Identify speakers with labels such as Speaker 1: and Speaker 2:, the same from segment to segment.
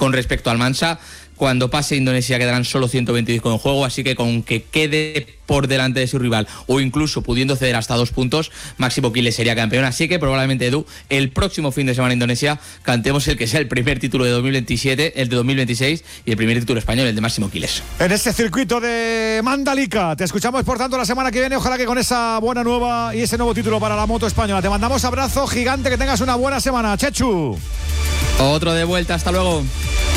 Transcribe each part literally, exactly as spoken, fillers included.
Speaker 1: con respecto al Mansa. Cuando pase Indonesia quedarán solo ciento veinticinco en juego, así que con que quede por delante de su rival o incluso pudiendo ceder hasta dos puntos, Máximo Quiles sería campeón. Así que probablemente, Edu, el próximo fin de semana en Indonesia cantemos el que sea el primer título de dos mil veintisiete, el de dos mil veintiséis y el primer título español, el de Máximo Quiles.
Speaker 2: En este circuito de Mandalika, te escuchamos por tanto la semana que viene, ojalá que con esa buena nueva y ese nuevo título para la moto española. Te mandamos abrazo gigante, que tengas una buena semana, Chechu.
Speaker 1: Otro de vuelta, hasta luego.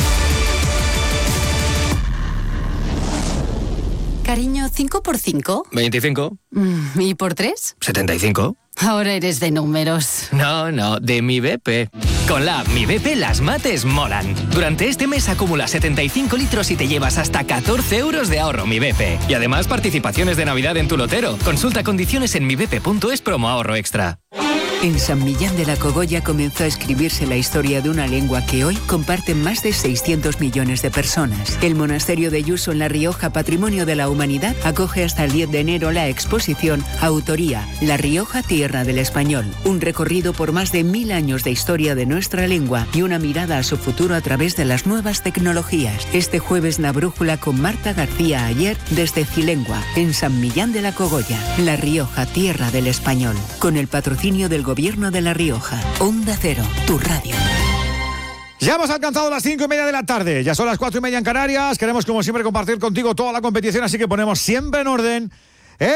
Speaker 3: Cariño, ¿cinco por cinco?
Speaker 4: veinticinco.
Speaker 3: ¿Y por tres?
Speaker 4: setenta y cinco.
Speaker 3: Ahora eres de números.
Speaker 4: No, no, de mi B P. Con la app Mi B P las mates molan. Durante este mes acumula setenta y cinco litros y te llevas hasta catorce euros de ahorro Mi B P. Y además participaciones de Navidad en tu lotero. Consulta condiciones en mi b p punto es promo ahorro extra.
Speaker 5: En San Millán de la Cogolla comenzó a escribirse la historia de una lengua que hoy comparten más de seiscientos millones de personas. El monasterio de Yuso en La Rioja, Patrimonio de la Humanidad, acoge hasta el diez de enero la exposición Autoría, La Rioja, Tierra del Español. Un recorrido por más de mil años de historia de nuestra lengua y una mirada a su futuro a través de las nuevas tecnologías. Este jueves La Brújula con Marta García Ayer desde Cilengua, en San Millán de la Cogolla. La Rioja, Tierra del Español. Con el patrocinio del Gobierno de La Rioja. Onda Cero, tu radio.
Speaker 2: Ya hemos alcanzado las cinco y media de la tarde. Ya son las cuatro y media en Canarias. Queremos, como siempre, compartir contigo toda la competición, así que ponemos siempre en orden. ¡Eh!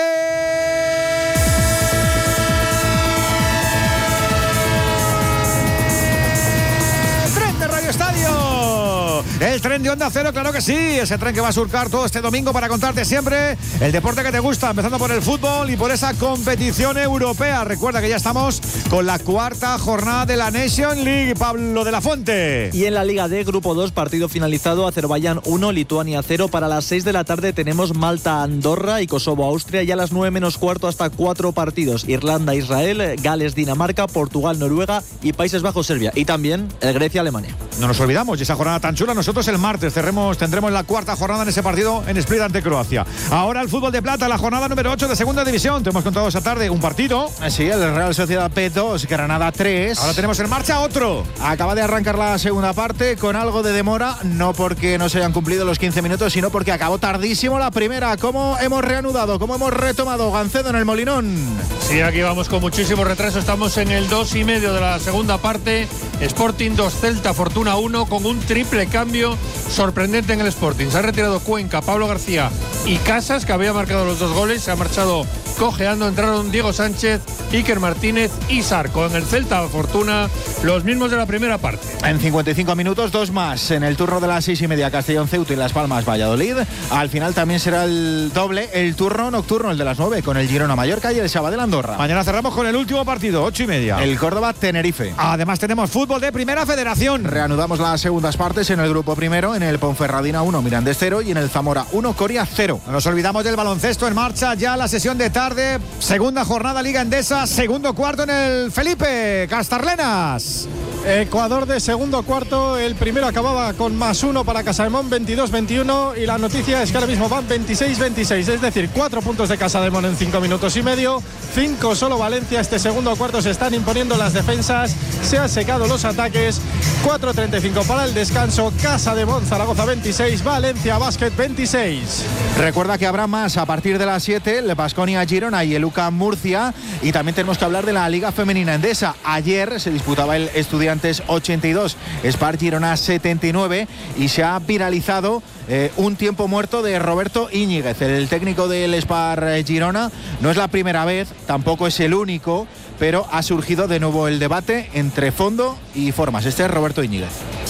Speaker 2: ¡Tren de Radio Estadio! El tren de Onda Cero, claro que sí. Ese tren que va a surcar todo este domingo para contarte siempre el deporte que te gusta, empezando por el fútbol y por esa competición europea. Recuerda que ya estamos con la cuarta jornada de la Nation League. Pablo de la Fuente.
Speaker 6: Y en la Liga D, Grupo dos, partido finalizado, Azerbaiyán uno, Lituania cero. Para las seis de la tarde tenemos Malta-Andorra y Kosovo-Austria. Y a las nueve menos cuarto hasta cuatro partidos: Irlanda-Israel, Gales-Dinamarca, Portugal-Noruega y Países Bajos-Serbia. Y también el Grecia-Alemania.
Speaker 2: No nos olvidamos, y esa jornada tan chula, nosotros el martes cerremos, tendremos la cuarta jornada en ese partido en Split ante Croacia. Ahora el fútbol de plata, la jornada número ocho de segunda división. Te hemos contado esa tarde un partido.
Speaker 7: Sí, el Real Sociedad P dos, Granada tres.
Speaker 2: Ahora tenemos en marcha otro.
Speaker 7: Acaba de arrancar la segunda parte con algo de demora, no porque no se hayan cumplido los quince minutos, sino porque acabó tardísimo la primera. ¿Cómo hemos reanudado? ¿Cómo hemos retomado? Gancedo en el Molinón.
Speaker 8: Sí, aquí vamos con muchísimo retraso. Estamos en el dos y medio de la segunda parte. Sporting dos, Celta Fortuna uno, con un triple cambio sorprendente en el Sporting. Se ha retirado Cuenca, Pablo García y Casas, que había marcado los dos goles. Se ha marchado cojeando. Entraron Diego Sánchez, Iker Martínez y Sarco. En el Celta Fortuna, los mismos de la primera parte.
Speaker 7: En cincuenta y cinco minutos, dos más. En el turno de las seis y media, Castellón Ceuta y Las Palmas Valladolid. Al final también será el doble, el turno nocturno, el de las nueve, con el Girona Mallorca y el Sabadell Andorra.
Speaker 2: Mañana cerramos con el último partido, ocho y media.
Speaker 7: El Córdoba Tenerife.
Speaker 2: Además tenemos fútbol de Primera Federación.
Speaker 7: Reanudamos las segundas partes en el grupo primero, en el Ponferradina uno, Mirandés cero y en el Zamora uno, Coria cero.
Speaker 2: No nos olvidamos del baloncesto, en marcha ya la sesión de tarde, segunda jornada Liga Endesa, segundo cuarto en el Felipe Castarlenas.
Speaker 9: Ecuador de segundo cuarto, el primero acababa con más uno para Casademón, veintidós veintiuno, y la noticia es que ahora mismo van veintiséis veintiséis, es decir, cuatro puntos de Casademón en cinco minutos y medio, cinco solo Valencia. Este segundo cuarto se están imponiendo las defensas, se han secado los ataques. Cuatro treinta y cinco para el descanso. Casademón Zaragoza veintiséis, Valencia Basket veintiséis.
Speaker 7: Recuerda que habrá más a partir de las siete, el Baskonia Girona y el U C A M Murcia. Y también tenemos que hablar de la Liga Femenina Endesa. Ayer se disputaba el Estudiantes ochenta y dos, Spar Girona setenta y nueve, y se ha viralizado eh, un tiempo muerto de Roberto Íñiguez, el técnico del Spar Girona. No es la primera vez, tampoco es el único, pero ha surgido de nuevo el debate entre fondo y formas. Este es Roberto Íñiguez.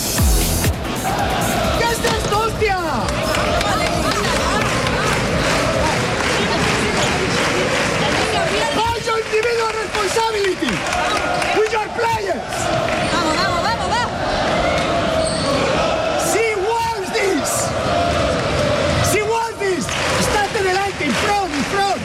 Speaker 10: ¿Qué es esto, hostia? Hold your individual responsibility with your players.
Speaker 11: Vamos, vamos, vamos, vamos.
Speaker 10: She wants this. She wants this. Estate delante, in front, in front.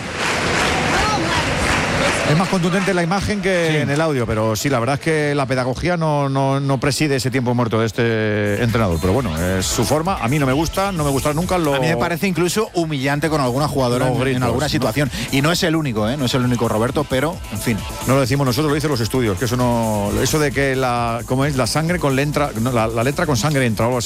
Speaker 2: Es más contundente la imagen que
Speaker 7: Sí.
Speaker 2: en el audio, pero sí, la verdad es que la pedagogía no, no, no preside ese tiempo muerto de este entrenador. Pero bueno, es su forma. A mí no me gusta, no me gusta nunca. Lo...
Speaker 7: A mí me parece incluso humillante con alguna jugadora en,
Speaker 2: gritos,
Speaker 7: en alguna situación.
Speaker 2: ¿no?
Speaker 7: Y no es el único, ¿eh? No es el único Roberto, pero, en fin.
Speaker 2: No lo decimos nosotros, lo dicen los estudios. Que eso no, eso de que la, ¿cómo es? La sangre con letra, no, la, la letra con sangre entra o algo así.